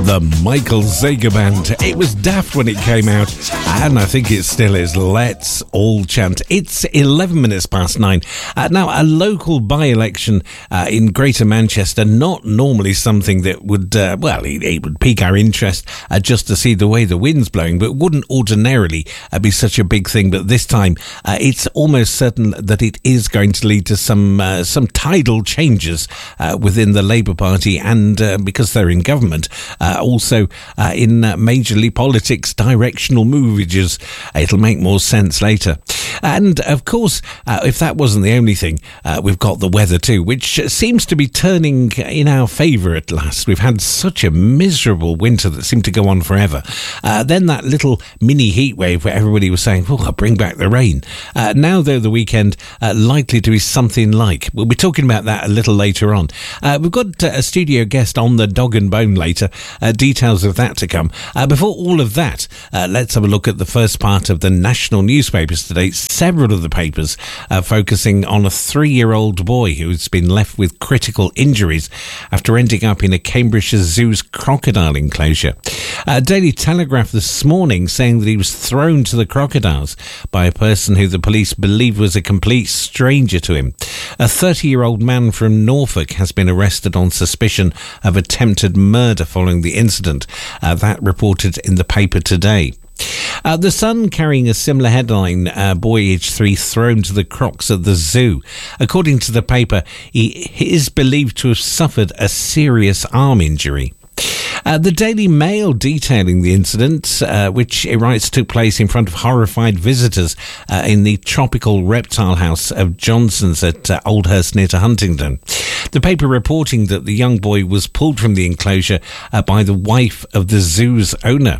The Michael Zager Band. It was daft when it came out, and I think it still is. Let's all chant. It's 11 minutes past 9. Now, a local by-election in Greater Manchester, not normally something that would, it would pique our interest just to see the way the wind's blowing, but wouldn't ordinarily be such a big thing. But this time, it's almost certain that it is going to lead to some tidal changes within the Labour Party, and because they're in government, also in majorly politics directional movages. It'll make more sense later. And of course, if that wasn't the only thing, we've got the weather too, which seems to be turning in our favour at last. We've had such a miserable winter that seemed to go on forever. Then that little mini heat wave where everybody was saying, oh, I'll bring back the rain. Now, though, the weekend likely to be something like. We'll be talking about that a little later on. We've got a studio guest on the Dog and Bone later. Details of that to come. Before all of that, let's have a look at the first part of the national newspapers today. Several of the papers focusing on a 3-year-old boy who's been left with critical injuries after ending up in a Cambridgeshire Zoo's crocodile enclosure. Daily Telegraph this morning saying that he was thrown to the crocodiles by a person who the police believe was a complete stranger to him. A 30-year-old man from Norfolk has been arrested on suspicion of attempted murder following the incident. That reported in the paper today. The Sun carrying a similar headline, boy aged 3 thrown to the crocs at the zoo. According to the paper, he is believed to have suffered a serious arm injury. The Daily Mail detailing the incident, which it writes took place in front of horrified visitors in the tropical reptile house of Johnson's at Oldhurst near to Huntingdon. The paper reporting that the young boy was pulled from the enclosure by the wife of the zoo's owner.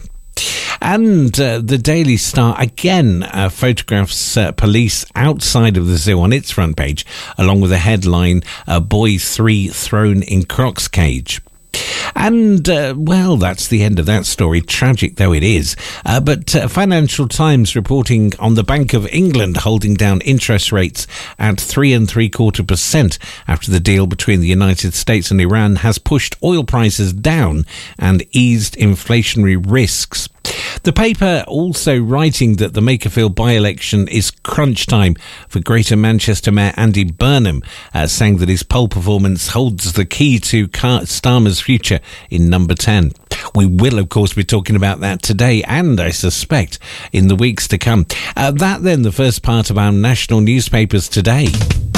And the Daily Star again photographs police outside of the zoo on its front page, along with a headline, boy 3 thrown in croc's cage. And, that's the end of that story, tragic though it is. But Financial Times reporting on the Bank of England holding down interest rates at 3.75% after the deal between the United States and Iran has pushed oil prices down and eased inflationary risks. The paper also writing that the Makerfield by-election is crunch time for Greater Manchester Mayor Andy Burnham, saying that his poll performance holds the key to Starmer's future in number 10. We will, of course, be talking about that today and, I suspect, in the weeks to come. That then, the first part of our national newspapers today.